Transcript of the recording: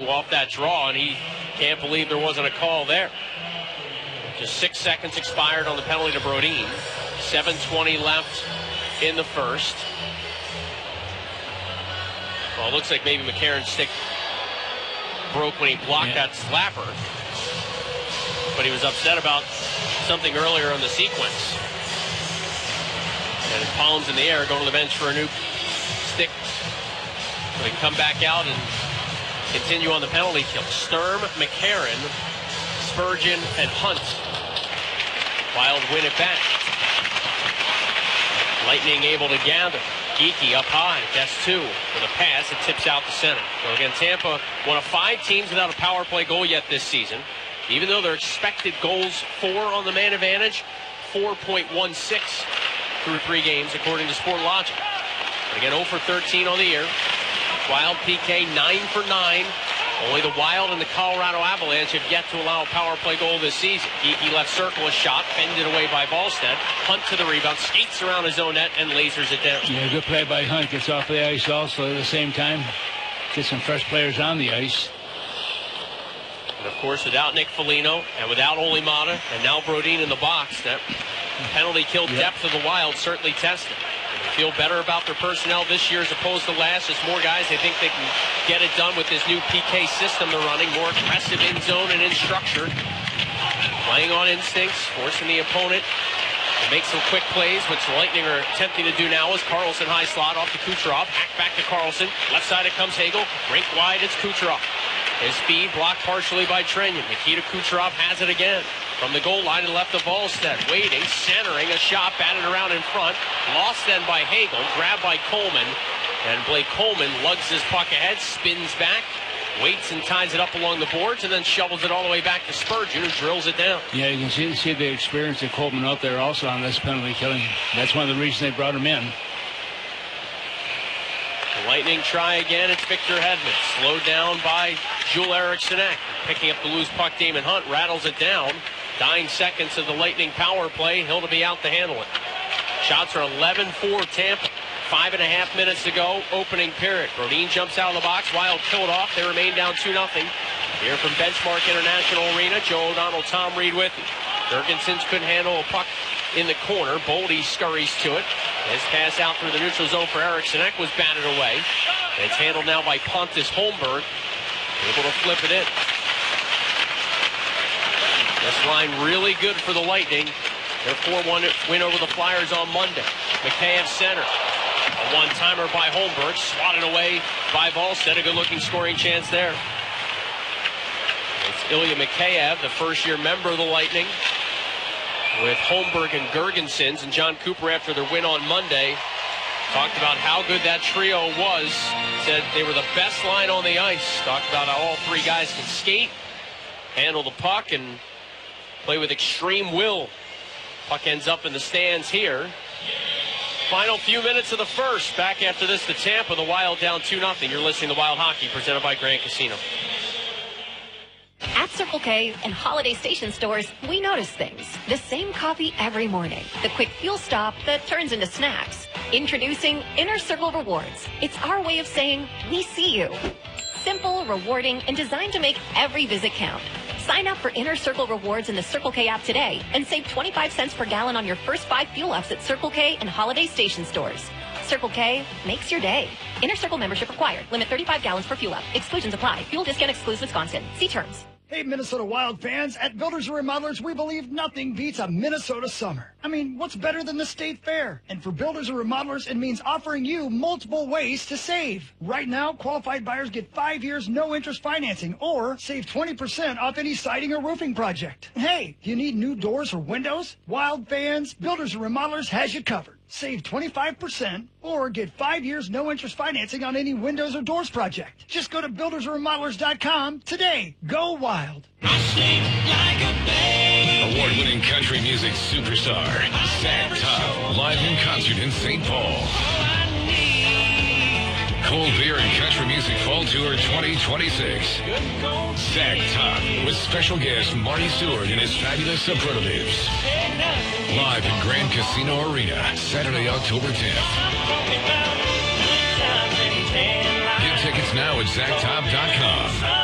off that draw, and he can't believe there wasn't a call there. Just 6 seconds expired on the penalty to Brodin. 7:20 left in the first. Well, it looks like maybe McCarron's stick broke when he blocked that slapper. But he was upset about something earlier in the sequence. And his palms in the air, going to the bench for a new stick. So he can come back out and continue on the penalty kill. Sturm, McCarron, Spurgeon, and Hunt. Wild win it back. Lightning able to gather. Geekie up high, that's 2 with a pass. It tips out the center. So again, Tampa, one of 5 teams without a power play goal yet this season. Even though their expected goals for on the man advantage, 4.16 through 3 games, according to Sportlogic. But again, 0 for 13 on the year. Wild PK 9 for 9. Only the Wild and the Colorado Avalanche have yet to allow a power play goal this season. Geekie left circle a shot, fended away by Ballstead. Hunt to the rebound, skates around his own net, and lasers it down. Yeah, good play by Hunt. Gets off the ice also at the same time. Get some fresh players on the ice. And of course, without Nick Foligno and without Olimata and now Brodin in the box, that penalty kill depth of the Wild certainly tested. They feel better about their personnel this year as opposed to last. There's more guys. They think they can get it done with this new PK system they're running. More aggressive in zone and in structure. Playing on instincts, forcing the opponent to make some quick plays, which the Lightning are attempting to do now is Carlson high slot off to Kucherov. Back to Carlson. Left side it comes Hagel. Rink wide, it's Kucherov. His speed blocked partially by Trenyon. Nikita Kucherov has it again. From the goal line and left to Ballstead. Waiting, centering, a shot batted around in front. Lost then by Hagel, grabbed by Coleman. And Blake Coleman lugs his puck ahead, spins back, waits and ties it up along the boards, and then shovels it all the way back to Spurgeon, who drills it down. Yeah, you can see the experience of Coleman out there also on this penalty killing. That's one of the reasons they brought him in. The Lightning try again. It's Victor Hedman. Slowed down by Joel Eriksson Ek. Picking up the loose puck, Damon Hunt rattles it down. 9 seconds of the Lightning power play. Hill to be out to handle it. Shots are 11-4 Tampa. 5.5 minutes to go. Opening period. Brodin jumps out of the box. Wild kill it off. They remain down 2-0. Here from Benchmark International Arena, Joe O'Donnell, Tom Reed with you. Jurgensen couldn't handle a puck in the corner. Boldy scurries to it. His pass out through the neutral zone for Eriksson Ek was batted away. It's handled now by Pontus Holmberg. Able to flip it in. This line really good for the Lightning. Their 4-1 win over the Flyers on Monday. Mikheyev center. A one-timer by Holmberg. Swatted away by Ballstead. A good-looking scoring chance there. It's Ilya Mikheyev, the first-year member of the Lightning, with Holmberg and Jurgensen. And John Cooper, after their win on Monday, talked about how good that trio was. Said they were the best line on the ice. Talked about how all 3 guys can skate, handle the puck, and play with extreme will. Puck ends up in the stands here. Final few minutes of the first. Back after this to Tampa. The Wild down 2-0. You're listening to Wild Hockey, presented by Grand Casino. At Circle K and Holiday Station stores, we notice things. The same coffee every morning. The quick fuel stop that turns into snacks. Introducing Inner Circle Rewards. It's our way of saying, we see you. Simple, rewarding, and designed to make every visit count. Sign up for Inner Circle Rewards in the Circle K app today and save 25 cents per gallon on your first 5 fuel ups at Circle K and Holiday Station stores. Circle K makes your day. Inner Circle membership required. Limit 35 gallons per fuel up. Exclusions apply. Fuel discount excludes Wisconsin. See terms. Hey, Minnesota Wild fans, at Builders and Remodelers, we believe nothing beats a Minnesota summer. I mean, what's better than the State Fair? And for Builders and Remodelers, it means offering you multiple ways to save. Right now, qualified buyers get 5 years no-interest financing or save 20% off any siding or roofing project. Hey, you need new doors or windows? Wild fans, Builders and Remodelers has you covered. Save 25% or get 5 years no-interest financing on any windows or doors project. Just go to buildersandremodelers.com today. Go Wild. Award-winning country music superstar, Zach Top, live in concert in St. Paul. Cold Beer and Country Music Fall Tour 2026. Zach Top with special guest Marty Stewart and his fabulous superlatives. Live at Grand Casino Arena, Saturday, October 10th. Get tickets now at ZachTop.com.